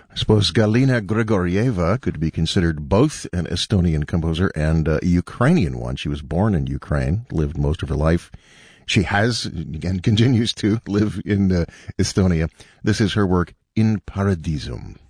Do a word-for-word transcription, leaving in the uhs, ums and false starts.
I suppose Galina Grigorieva could be considered both an Estonian composer and a Ukrainian one. She was born in Ukraine, lived most of her life. She has and continues to live in uh, Estonia. This is her work, In Paradisum.